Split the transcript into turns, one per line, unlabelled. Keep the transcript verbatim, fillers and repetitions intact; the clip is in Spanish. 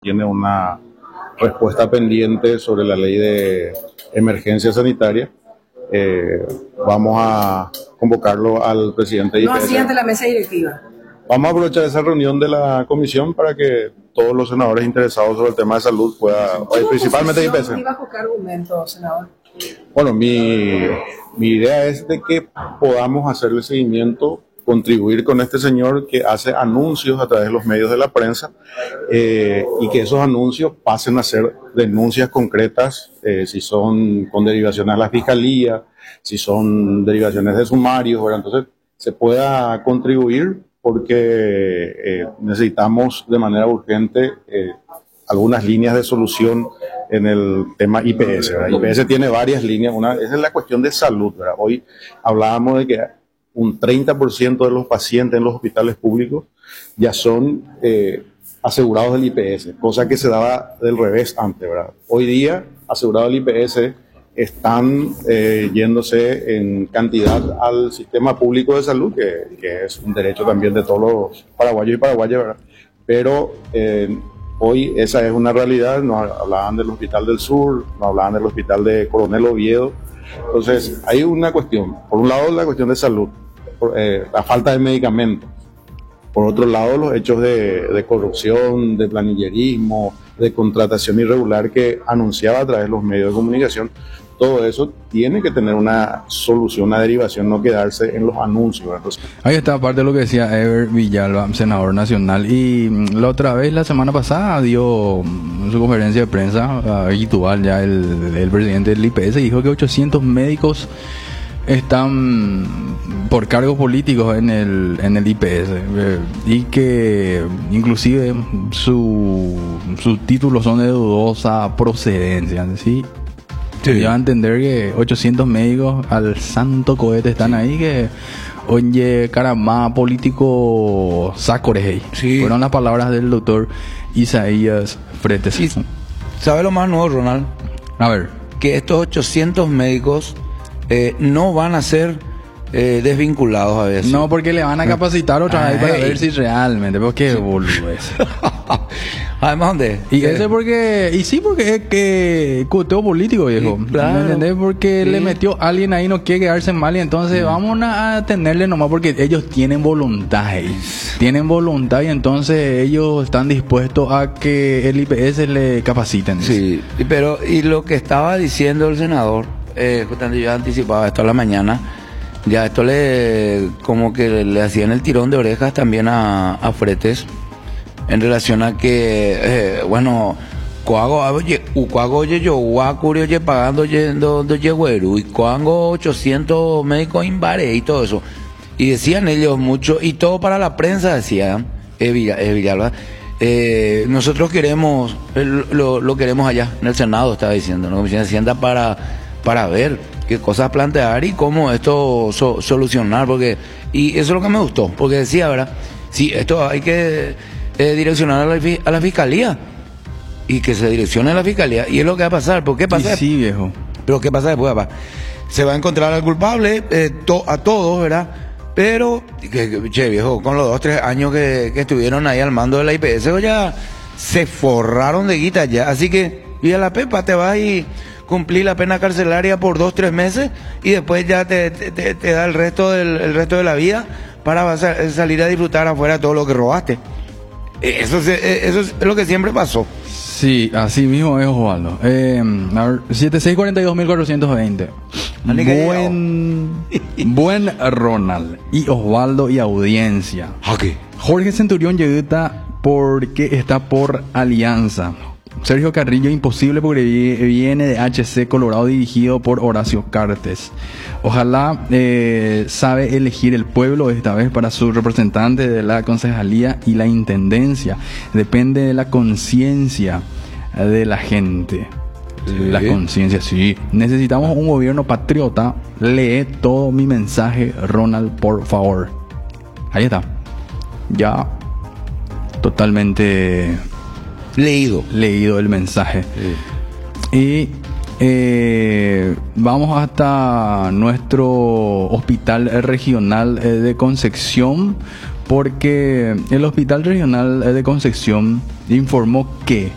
tiene una respuesta pendiente sobre la ley de emergencia sanitaria. Eh, vamos a convocarlo al presidente de I P S.
No así ante la mesa directiva.
Vamos a aprovechar esa reunión de la comisión para que todos los senadores interesados sobre el tema de salud puedan, principalmente I P S.
¿Y bajo qué argumento, senador?
Bueno, mi, mi idea es de que podamos hacerle seguimiento, contribuir con este señor que hace anuncios a través de los medios de la prensa eh, y que esos anuncios pasen a ser denuncias concretas, eh, si son con derivaciones a la fiscalía, si son derivaciones de sumarios, ¿verdad? Entonces se pueda contribuir porque eh, necesitamos de manera urgente eh, algunas líneas de solución en el tema I P S, ¿verdad? I P S tiene varias líneas, una esa es la cuestión de salud, ¿verdad? Hoy hablábamos de que un treinta por ciento de los pacientes en los hospitales públicos ya son eh, asegurados del I P S, cosa que se daba del revés antes, ¿verdad? Hoy día, asegurados del I P S están eh, yéndose en cantidad al sistema público de salud, que, que es un derecho también de todos los paraguayos y paraguayas, ¿verdad? Pero eh, hoy esa es una realidad. Nos hablaban del Hospital del Sur, nos hablaban del Hospital de Coronel Oviedo. Entonces, hay una cuestión. Por un lado, la cuestión de salud, por, eh, la falta de medicamentos. Por otro lado, los hechos de, de corrupción, de planillerismo, de contratación irregular que anunciaba a través de los medios de comunicación. Todo eso tiene que tener una solución, una derivación, no quedarse en los anuncios, ¿verdad? Entonces,
ahí está parte de lo que decía Ever Villalba, senador nacional. Y la otra vez, la semana pasada, dio su conferencia de prensa habitual ya el, el presidente del I P S, dijo que ochocientos médicos están por cargos políticos en el en el I P S eh, y que inclusive su, sus títulos son de dudosa procedencia, ¿sí? Sí. Yo a entender que ochocientos médicos al santo cohete están ahí, que oye, caramba, político sacorejey. Sí. Fueron las palabras del doctor Isaías Fretes.
Sí. ¿Sabe lo más nuevo, Ronald?
A ver.
Que estos ochocientos médicos eh, no van a ser eh, desvinculados a veces.
No, porque le van a capacitar otra vez para ver si realmente. ¿Pero qué boludo es?
Además, ¿dónde?
Y ese porque, y sí, porque es que cuteo político, viejo. Sí, claro. ¿Me entendés? Porque sí. Le metió a alguien ahí, no quiere quedarse mal, y entonces sí. Vamos a tenerle nomás porque ellos tienen voluntad ahí. Tienen voluntad y entonces ellos están dispuestos a que el I P S le capaciten.
Sí, pero y lo que estaba diciendo el senador, eh, justamente yo anticipaba esto a la mañana, ya esto le, como que le hacían el tirón de orejas también a, a Fretes, en relación a que, eh, bueno, coago, oye, coago, oye, yo, guacurio, oye, pagando, yendo, oye, güero, y coago ochocientos médicos en bares y todo eso. Y decían ellos mucho, y todo para la prensa, decía eh, Villalba, eh, nosotros queremos, eh, lo, lo queremos allá, en el Senado, estaba diciendo, ¿no? Comisión de Hacienda para, para ver qué cosas plantear y cómo esto so, solucionar, porque, y eso es lo que me gustó, porque decía, ¿verdad? Sí, esto hay que Eh, direccionar a la, a la fiscalía y que se direccione a la fiscalía, y es lo que va a pasar. ¿Por qué pasa?
Y sí, viejo.
Pero ¿qué pasa después, papá? Se va a encontrar al culpable, eh, to, a todos, ¿verdad? Pero, que, que, che, viejo, con los dos, tres años que, que estuvieron ahí al mando de la I P S, ya se forraron de guita ya. Así que, y a la pepa, te vas y cumplir la pena carcelaria por dos, tres meses y después ya te, te, te, te da el resto, del, el resto de la vida para salir a disfrutar afuera todo lo que robaste. Eso es, eso es lo que siempre pasó.
Sí, así mismo es, Osvaldo. Eh, a ver, setenta y seis cuarenta y dos mil cuatrocientos veinte. Buen, buen Ronald y Osvaldo y audiencia.
Okay.
Jorge Centurión llega porque está por Alianza. Sergio Carrillo imposible porque viene de H C Colorado dirigido por Horacio Cartes. Ojalá eh, sabe elegir el pueblo esta vez para su representante de la concejalía y la intendencia. Depende de la conciencia de la gente. Sí. La conciencia, sí. Necesitamos un gobierno patriota. Lee todo mi mensaje, Ronald, por favor. Ahí está. Ya totalmente
leído.
Leído el mensaje. Sí. Y eh, vamos hasta nuestro hospital regional de Concepción, porque el hospital regional de Concepción informó que